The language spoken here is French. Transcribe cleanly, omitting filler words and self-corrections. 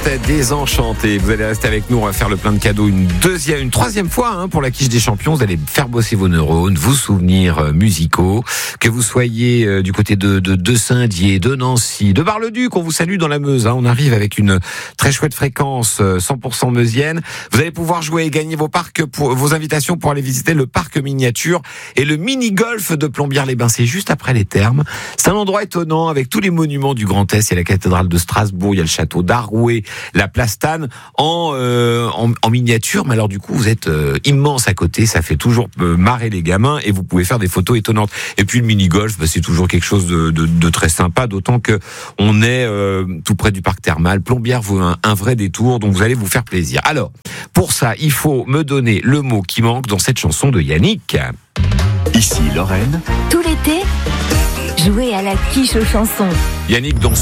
Désenchanté. Vous allez rester avec nous, on va faire le plein de cadeaux une troisième fois pour la quiche des champions. Vous allez faire bosser vos neurones, vos souvenirs musicaux. Que vous soyez du côté de Saint-Dié, de Nancy, de Bar-le-Duc, on vous salue dans la Meuse. On arrive avec une très chouette fréquence 100% meusienne. Vous allez pouvoir jouer et gagner vos invitations pour aller visiter le parc miniature et le mini-golf de Plombières-les-Bains. C'est juste après les Thermes. C'est un endroit étonnant avec tous les monuments du Grand Est. Il y a la cathédrale de Strasbourg, il y a le château d'Arouet, la place Tannes en miniature. Mais alors du coup, vous êtes immense à côté. Ça fait toujours marrer les gamins et vous pouvez faire des photos étonnantes. Et puis le mini-golf, c'est toujours quelque chose de très sympa, d'autant que on est tout près du parc thermal. Plombières vaut un vrai détour, donc vous allez vous faire plaisir. Alors, pour ça, il faut me donner le mot qui manque dans cette chanson de Yannick. Ici Lorraine. Tout l'été, jouez à la quiche aux chansons. Yannick, dans